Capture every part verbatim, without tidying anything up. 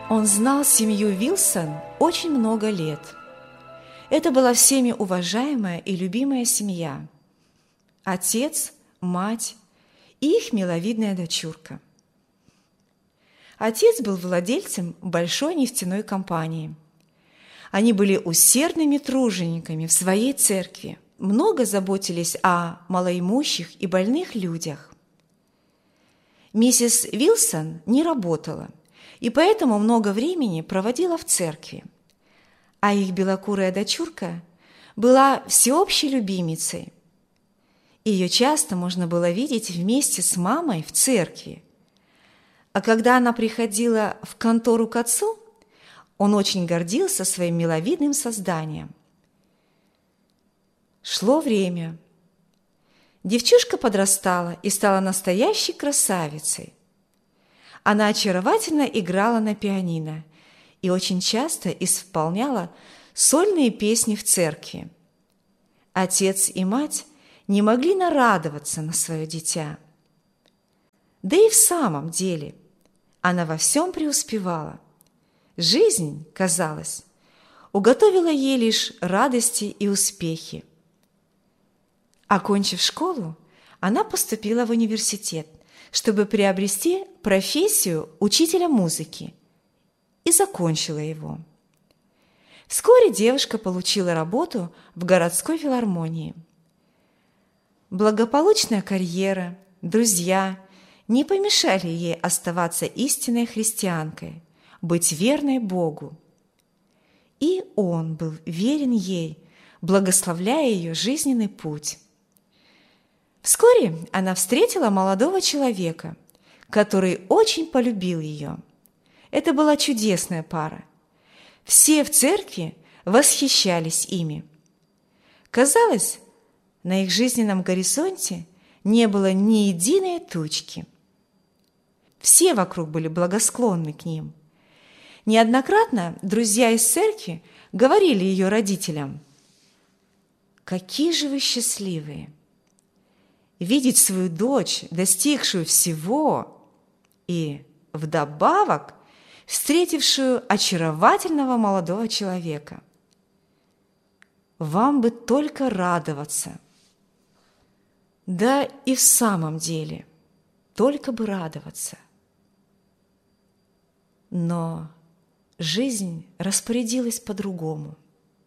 Он знал семью Вилсон очень много лет. Это была всеми уважаемая и любимая семья. Отец, мать и их миловидная дочурка. Отец был владельцем большой нефтяной компании. Они были усердными тружениками в своей церкви, много заботились о малоимущих и больных людях. Миссис Вилсон не работала, и поэтому много времени проводила в церкви, а их белокурая дочурка была всеобщей любимицей. Ее часто можно было видеть вместе с мамой в церкви. А когда она приходила в контору к отцу, он очень гордился своим миловидным созданием. Шло время. Девчушка подрастала и стала настоящей красавицей. Она очаровательно играла на пианино и очень часто исполняла сольные песни в церкви. Отец и мать не могли нарадоваться на свое дитя. Да и в самом деле она во всем преуспевала. Жизнь, казалось, уготовила ей лишь радости и успехи. Окончив школу, она поступила в университет, чтобы приобрести профессию учителя музыки, и закончила его. Вскоре девушка получила работу в городской филармонии. Благополучная карьера, друзья не помешали ей оставаться истинной христианкой, быть верной Богу. И Он был верен ей, благословляя ее жизненный путь. Вскоре она встретила молодого человека, который очень полюбил ее. Это была чудесная пара. Все в церкви восхищались ими. Казалось, на их жизненном горизонте не было ни единой тучки. Все вокруг были благосклонны к ним. Неоднократно друзья из церкви говорили ее родителям: «Какие же вы счастливые! Видеть свою дочь, достигшую всего, и вдобавок встретившую очаровательного молодого человека. Вам бы только радоваться». Да и в самом деле, только бы радоваться. Но жизнь распорядилась по-другому.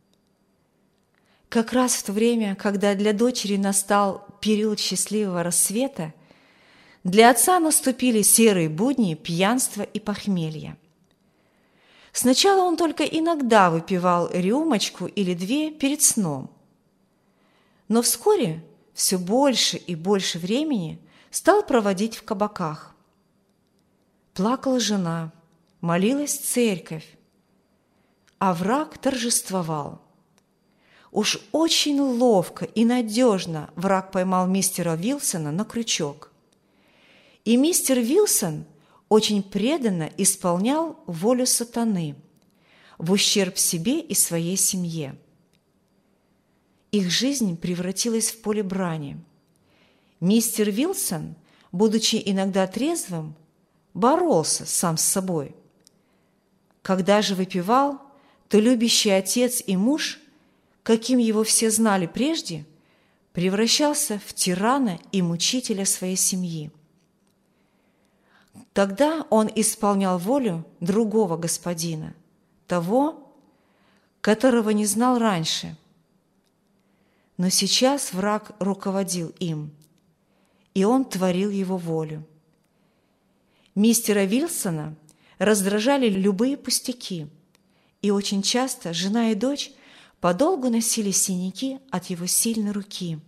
Как раз в то время, когда для дочери настал период счастливого рассвета, для отца наступили серые будни пьянства и похмелья. Сначала он только иногда выпивал рюмочку или две перед сном, но вскоре все больше и больше времени стал проводить в кабаках. Плакала жена, молилась церковь, а враг торжествовал. Уж очень ловко и надежно враг поймал мистера Вилсона на крючок. И мистер Вилсон очень преданно исполнял волю сатаны в ущерб себе и своей семье. Их жизнь превратилась в поле брани. Мистер Вилсон, будучи иногда трезвым, боролся сам с собой. Когда же выпивал, то любящий отец и муж, каким его все знали прежде, превращался в тирана и мучителя своей семьи. Тогда он исполнял волю другого господина, того, которого не знал раньше. Но сейчас враг руководил им, и он творил его волю. Мистера Вилсона раздражали любые пустяки, и очень часто жена и дочь подолгу носили синяки от его сильной руки.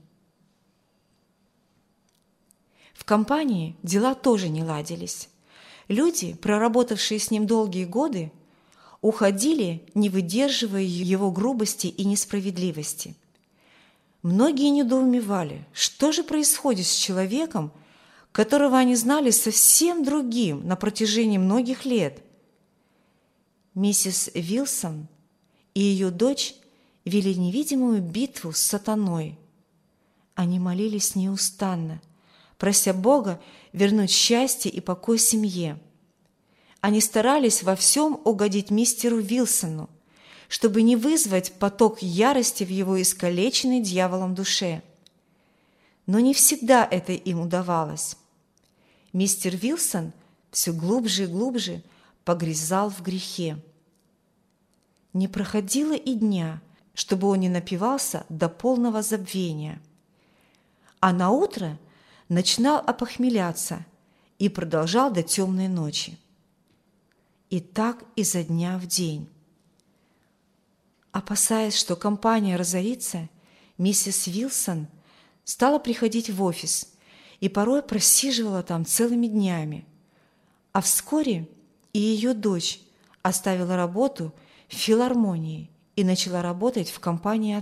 В компании дела тоже не ладились. Люди, проработавшие с ним долгие годы, уходили, не выдерживая его грубости и несправедливости. Многие недоумевали, что же происходит с человеком, которого они знали совсем другим на протяжении многих лет. Миссис Вилсон и ее дочь вели невидимую битву с сатаной. Они молились неустанно, прося Бога вернуть счастье и покой семье. Они старались во всем угодить мистеру Вилсону, чтобы не вызвать поток ярости в его искалеченной дьяволом душе. Но не всегда это им удавалось. Мистер Вилсон все глубже и глубже погрязал в грехе. Не проходило и дня, чтобы он не напивался до полного забвения. А наутро начинал опохмеляться и продолжал до темной ночи. И так изо дня в день. Опасаясь, что компания разорится, миссис Вилсон стала приходить в офис и порой просиживала там целыми днями. А вскоре и ее дочь оставила работу в филармонии и начала работать в компании